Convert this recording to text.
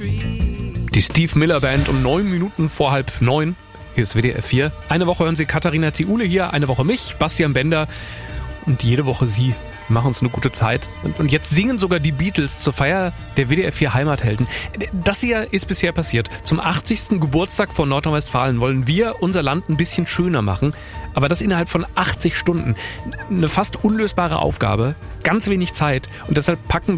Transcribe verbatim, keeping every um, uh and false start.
Die Steve Miller Band um neun Minuten vor halb neun. Hier ist W D R vier. Eine Woche hören Sie Katharina Thiule hier, eine Woche mich, Bastian Bender und jede Woche Sie. Machen uns eine gute Zeit. Und, und jetzt singen sogar die Beatles zur Feier der W D R vier Heimathelden. Das hier ist bisher passiert. Zum achtzigsten Geburtstag von Nordrhein-Westfalen wollen wir unser Land ein bisschen schöner machen. Aber das innerhalb von achtzig Stunden. Eine fast unlösbare Aufgabe. Ganz wenig Zeit. Und deshalb packen